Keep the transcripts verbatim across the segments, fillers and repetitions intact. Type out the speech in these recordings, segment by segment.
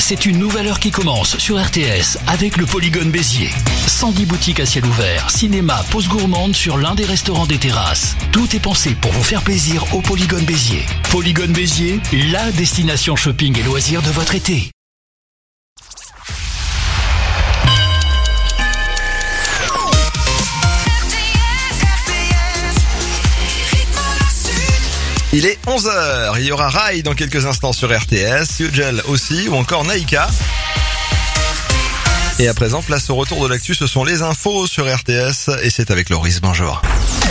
c'est une nouvelle heure qui commence sur R T S avec le Polygone Béziers. cent dix boutiques à ciel ouvert, cinéma, pause gourmande sur l'un des restaurants des terrasses. Tout est pensé pour vous faire plaisir au Polygone Béziers. Polygone Béziers, la destination shopping et loisirs de votre été. Il est onze heures, il y aura Rai dans quelques instants sur R T S, Ugel aussi, ou encore Naïka. Et à présent, place au retour de l'actu, ce sont les infos sur R T S, et c'est avec Loris, bonjour.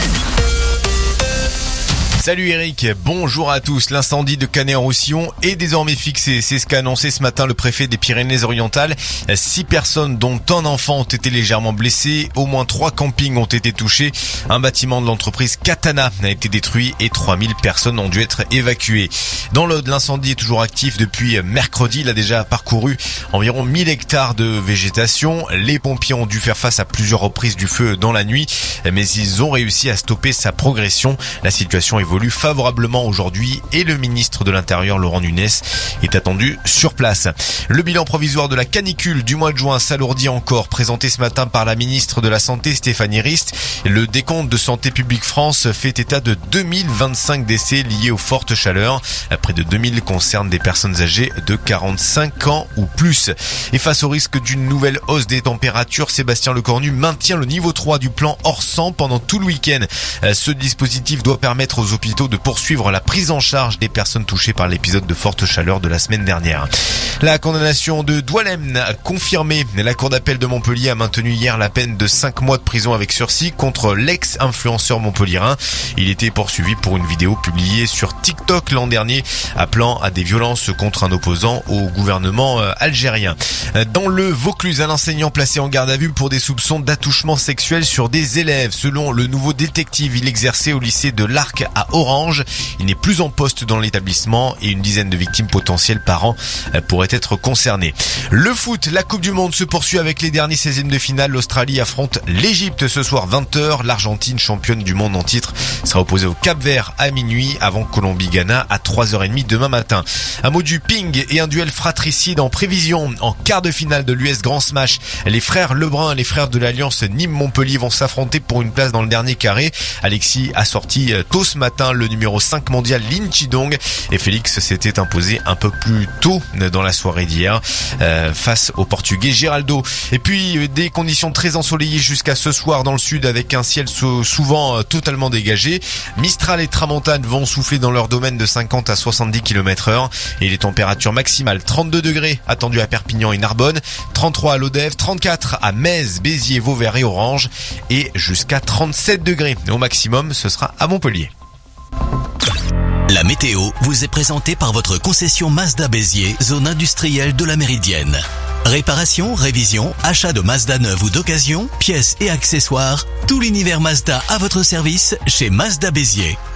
Salut Eric, bonjour à tous. L'incendie de Canet-en-Roussillon est désormais fixé. C'est ce qu'a annoncé ce matin le préfet des Pyrénées-Orientales. Six personnes, dont un enfant, ont été légèrement blessées. Au moins trois campings ont été touchés. Un bâtiment de l'entreprise Katana a été détruit et trois mille personnes ont dû être évacuées. Dans l'Aude, l'incendie est toujours actif depuis mercredi. Il a déjà parcouru environ mille hectares de végétation. Les pompiers ont dû faire face à plusieurs reprises du feu dans la nuit, mais ils ont réussi à stopper sa progression. La situation évolue favorablement aujourd'hui et le ministre de l'Intérieur Laurent Nunez est attendu sur place. Le bilan provisoire de la canicule du mois de juin s'alourdit encore, présenté ce matin par la ministre de la Santé Stéphanie Rist. Le décompte de Santé publique France fait état de deux mille vingt-cinq décès liés aux fortes chaleurs. Près de deux mille concernent des personnes âgées de quarante-cinq ans ou plus. Et face au risque d'une nouvelle hausse des températures, Sébastien Lecornu maintient le niveau trois du plan hors cent pendant tout le week-end. Ce dispositif doit permettre aux hôpitaux de poursuivre la prise en charge des personnes touchées par l'épisode de forte chaleur de la semaine dernière. La condamnation de Doualem a confirmé. La cour d'appel de Montpellier a maintenu hier la peine de cinq mois de prison avec sursis contre l'ex-influenceur montpelliérain. Il était poursuivi pour une vidéo publiée sur TikTok l'an dernier appelant à des violences contre un opposant au gouvernement algérien. Dans le Vaucluse, un enseignant placé en garde à vue pour des soupçons d'attouchement sexuel sur des élèves. Selon le nouveau détective, il exerçait au lycée de l'Arc à Orange. Il n'est plus en poste dans l'établissement et une dizaine de victimes potentielles par an pourraient être concernées. Le foot, la Coupe du Monde se poursuit avec les derniers seizièmes de finale. L'Australie affronte l'Égypte ce soir vingt heures. L'Argentine, championne du monde en titre, sera opposée au Cap-Vert à minuit avant Colombie-Ghana à trois heures trente demain matin. Un mot du ping et un duel fratricide en prévision. En quart de finale de l'U S Grand Smash, les frères Lebrun, les frères de l'Alliance Nîmes-Montpellier vont s'affronter pour une place dans le dernier carré. Alexis a sorti tôt ce matin le numéro cinq mondial Lin Chidong et Félix s'était imposé un peu plus tôt dans la soirée d'hier euh, face au Portugais Geraldo. Et puis des conditions très ensoleillées jusqu'à ce soir dans le sud avec un ciel souvent euh, totalement dégagé. Mistral et Tramontane vont souffler dans leur domaine de cinquante à soixante-dix kilomètres heure et les températures maximales trente-deux degrés attendues à Perpignan et Narbonne, trente-trois à Lodève, trente-quatre à Metz, Béziers, Vauvert et Orange et jusqu'à trente-sept degrés. Au maximum, ce sera à Montpellier. La météo vous est présentée par votre concession Mazda Béziers, zone industrielle de la Méridienne. Réparation, révision, achat de Mazda neuve ou d'occasion, pièces et accessoires, tout l'univers Mazda à votre service chez Mazda Béziers.